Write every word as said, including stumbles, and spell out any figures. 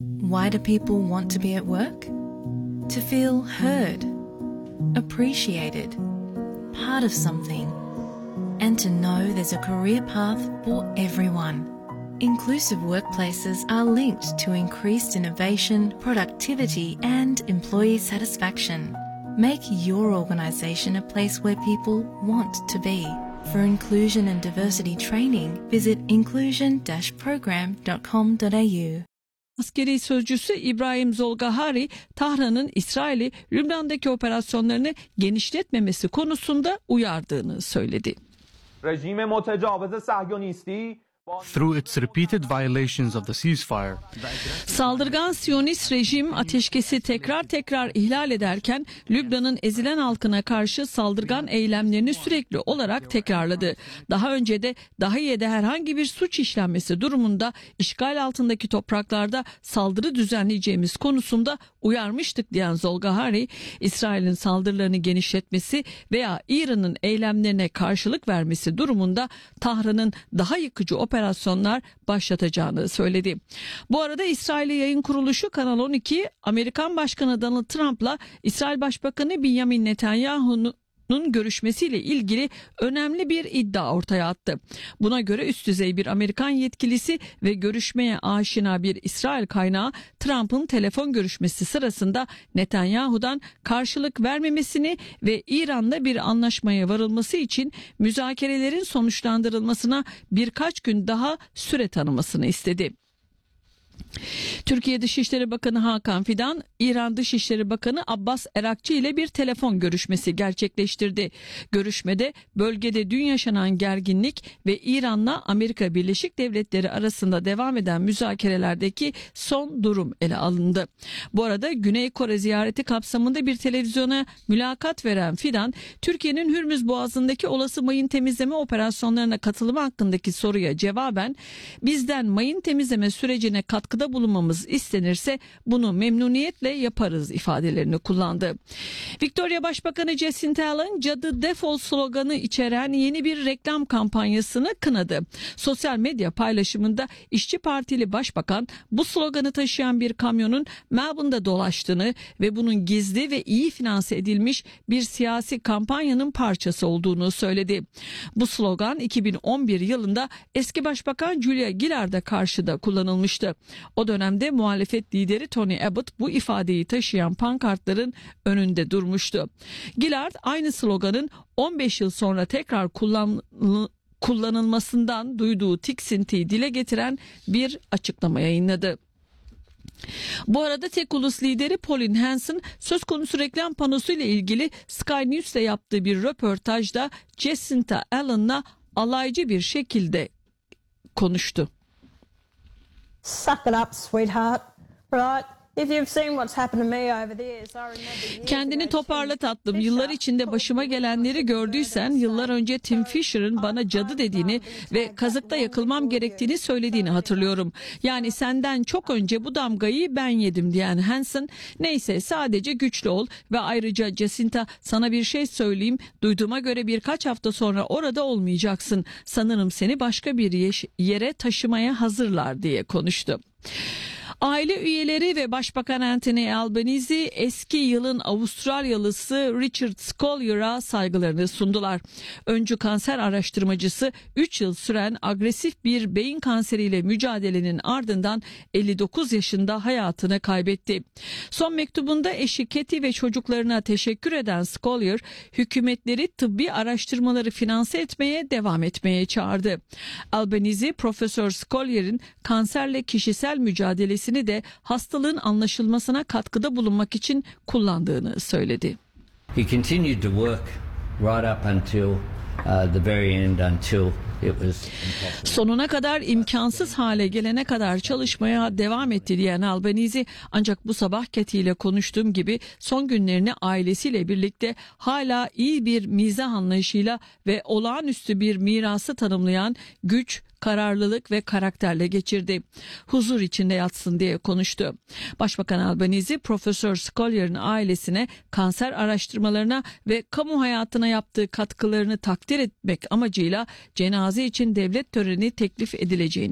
Why do people want to be at work? To feel heard, appreciated, part of something, and to know there's a career path for everyone. Inclusive workplaces are linked to increased innovation, productivity, and employee satisfaction. Make your organisation a place where people want to be. For inclusion and diversity training, visit inclusion dash program dot com dot a u. Askeri sözcüsü İbrahim Zolgahari, Tahran'ın İsrail'i Lübnan'daki operasyonlarını genişletmemesi konusunda uyardığını söyledi. Rejime mutecavüz sahyonisti through its repeated violations of the ceasefire. Saldırgan Siyonist rejim ateşkesi tekrar tekrar ihlal ederken Lübnan'ın ezilen halkına karşı saldırgan eylemlerini sürekli olarak tekrarladı. Daha önce de Dahiye'de herhangi bir suç işlenmesi durumunda işgal altındaki topraklarda saldırı düzenleyeceğimiz konusunda uyarmıştık diyen Zolgahari, İsrail'in saldırılarını genişletmesi veya İran'ın eylemlerine karşılık vermesi durumunda Tahran'ın daha yıkıcı operasyonlar başlatacağını söyledi. Bu arada İsrail yayın kuruluşu Kanal on iki, Amerikan Başkanı Donald Trump'la İsrail Başbakanı Benjamin Netanyahu'nun görüşmesiyle ilgili önemli bir iddia ortaya attı. Buna göre üst düzey bir Amerikan yetkilisi ve görüşmeye aşina bir İsrail kaynağı Trump'ın telefon görüşmesi sırasında Netanyahu'dan karşılık vermemesini ve İran'la bir anlaşmaya varılması için müzakerelerin sonuçlandırılmasına birkaç gün daha süre tanımasını istedi. Türkiye Dışişleri Bakanı Hakan Fidan, İran Dışişleri Bakanı Abbas Erakçı ile bir telefon görüşmesi gerçekleştirdi. Görüşmede bölgede dün yaşanan gerginlik ve İran'la Amerika Birleşik Devletleri arasında devam eden müzakerelerdeki son durum ele alındı. Bu arada Güney Kore ziyareti kapsamında bir televizyona mülakat veren Fidan, Türkiye'nin Hürmüz Boğazı'ndaki olası mayın temizleme operasyonlarına katılımı hakkındaki soruya cevaben, bizden mayın temizleme sürecine katkıda bulunmamız istenirse bunu memnuniyetle yaparız ifadelerini kullandı. Victoria Başbakanı Jacinta Allen, cadı defol sloganı içeren yeni bir reklam kampanyasını kınadı. Sosyal medya paylaşımında İşçi Partili Başbakan bu sloganı taşıyan bir kamyonun Melbourne'da dolaştığını ve bunun gizli ve iyi finanse edilmiş bir siyasi kampanyanın parçası olduğunu söyledi. Bu slogan iki bin on bir yılında eski Başbakan Julia Gillard'a karşı da kullanılmıştı. O dönemde muhalefet lideri Tony Abbott bu ifadeyi taşıyan pankartların önünde durmuştu. Gillard aynı sloganın on beş yıl sonra tekrar kullan, kullanılmasından duyduğu tiksintiyi dile getiren bir açıklama yayınladı. Bu arada tek ulus lideri Pauline Hanson söz konusu reklam panosu ile ilgili Sky News'le yaptığı bir röportajda Jacinta Allen'la alaycı bir şekilde konuştu. Suck it up, sweetheart. Right? If you've seen what's happened to me over the years, I remember. Kendini toparla tatlım. Yıllar içinde başıma gelenleri gördüysen, yıllar önce Tim Fisher'ın bana cadı dediğini ve kazıkta yakılmam gerektiğini söylediğini hatırlıyorum. Yani senden çok önce bu damgayı ben yedim diyen Hanson, neyse sadece güçlü ol ve ayrıca Jacinta sana bir şey söyleyeyim. Duyduğuma göre birkaç hafta sonra orada olmayacaksın. Sanırım seni başka bir yere taşımaya hazırlar diye konuştu. Aile üyeleri ve Başbakan Anthony Albanese eski yılın Avustralyalısı Richard Schollier'a saygılarını sundular. Öncü kanser araştırmacısı üç yıl süren agresif bir beyin kanseriyle mücadelenin ardından elli dokuz yaşında hayatını kaybetti. Son mektubunda eşi Katie ve çocuklarına teşekkür eden Scollier, hükümetleri tıbbi araştırmaları finanse etmeye devam etmeye çağırdı. Albanese, Profesör Schollier'in kanserle kişisel mücadelesi de hastalığın anlaşılmasına katkıda bulunmak için kullandığını söyledi. He continued to work right up until uh, the very end, until it was impossible. Sonuna kadar imkansız hale gelene kadar çalışmaya devam etti diyen Albanese, ancak bu sabah Katie ile konuştuğum gibi son günlerini ailesiyle birlikte hala iyi bir mizah anlayışıyla ve olağanüstü bir mirası tanımlayan güç, kararlılık ve karakterle geçirdi. Huzur içinde yatsın diye konuştu. Başbakan Albanese, Profesör Schollier'in ailesine kanser araştırmalarına ve kamu hayatına yaptığı katkılarını takdir etmek amacıyla cenaze için devlet töreni teklif edileceğini